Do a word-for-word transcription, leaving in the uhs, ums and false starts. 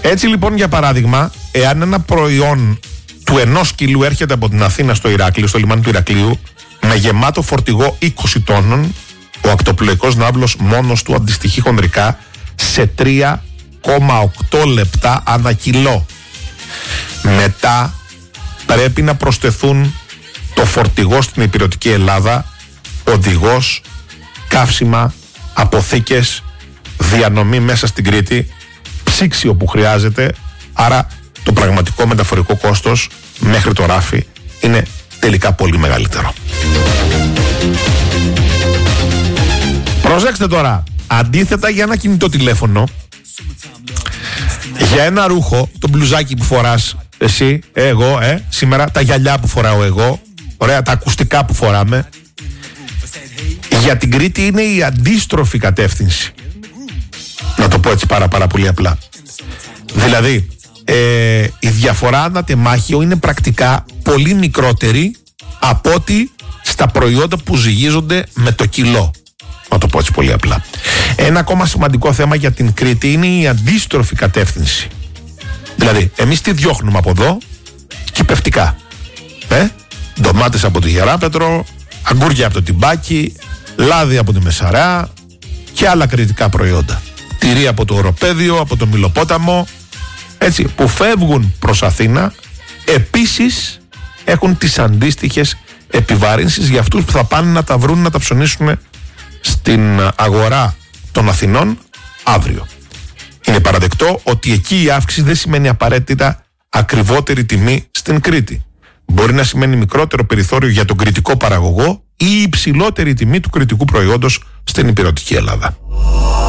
Έτσι λοιπόν, για παράδειγμα, εάν ένα προϊόν του ενός κιλού έρχεται από την Αθήνα στο Ηράκλειο, στο λιμάνι του Ηρακλείου, με γεμάτο φορτηγό είκοσι τόνων, ο ακτοπλοϊκός ναύλος μόνος του αντιστοιχεί χονδρικά σε τρία κόμμα οκτώ λεπτά ανά κιλό. Μετά πρέπει να προσθεθούν το φορτηγό στην υπηρετική Ελλάδα, οδηγός, καύσιμα, αποθήκες, διανομή μέσα στην Κρήτη, ψήξιο που χρειάζεται. Άρα το πραγματικό μεταφορικό κόστος μέχρι το ράφι είναι τελικά πολύ μεγαλύτερο. Προσέξτε τώρα, αντίθετα για ένα κινητό τηλέφωνο, για ένα ρούχο, το μπλουζάκι που φοράς εσύ, εγώ, ε, σήμερα, τα γυαλιά που φοράω εγώ, ωραία, τα ακουστικά που φοράμε, για την Κρήτη είναι η αντίστροφη κατεύθυνση. Να το πω έτσι πάρα πάρα πολύ απλά. Δηλαδή, ε, η διαφορά ανά τεμάχιο είναι πρακτικά πολύ μικρότερη από ότι στα προϊόντα που ζυγίζονται με το κιλό. Να το πω έτσι πολύ απλά. Ένα ακόμα σημαντικό θέμα για την Κρήτη είναι η αντίστροφη κατεύθυνση. Δηλαδή, εμείς τι διώχνουμε από εδώ? Κυπευτικά. Ε? Ντομάτες από το Γεράπετρο, αγκούρια από το Τιμπάκι, λάδι από τη Μεσαρά και άλλα κρητικά προϊόντα. Τυρί από το Οροπέδιο, από το Μιλοπόταμο, έτσι, που φεύγουν προς Αθήνα, επίσης έχουν τις αντίστοιχες επιβαρύνσεις για αυτούς που θα πάνε να τα βρουν, να τα ψωνίσουν στην αγορά των Αθηνών αύριο. Είναι παραδεκτό ότι εκεί η αύξηση δεν σημαίνει απαραίτητα ακριβότερη τιμή στην Κρήτη. Μπορεί να σημαίνει μικρότερο περιθώριο για τον κρητικό παραγωγό ή υψηλότερη τιμή του κρητικού προϊόντος στην υπηρετική Ελλάδα.